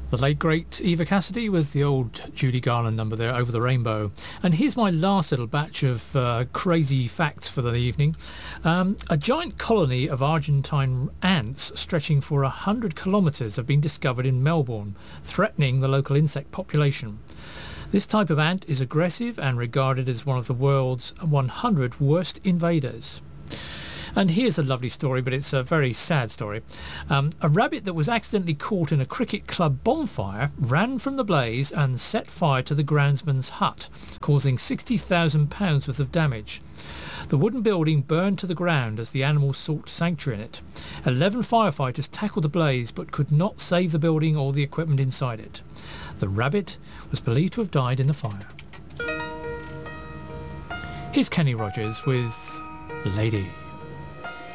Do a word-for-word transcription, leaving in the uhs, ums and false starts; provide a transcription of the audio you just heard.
The late great Eva Cassidy with the old Judy Garland number there, Over the Rainbow. And here's my last little batch of uh, crazy facts for the evening. Um, a giant colony of Argentine ants stretching for one hundred kilometres have been discovered in Melbourne, threatening the local insect population. This type of ant is aggressive and regarded as one of the world's one hundred worst invaders. And here's a lovely story, but it's a very sad story. Um, a rabbit that was accidentally caught in a cricket club bonfire ran from the blaze and set fire to the groundsman's hut, causing sixty thousand pounds worth of damage. The wooden building burned to the ground as the animals sought sanctuary in it. Eleven firefighters tackled the blaze but could not save the building or the equipment inside it. The rabbit was believed to have died in the fire. Here's Kenny Rogers with Lady.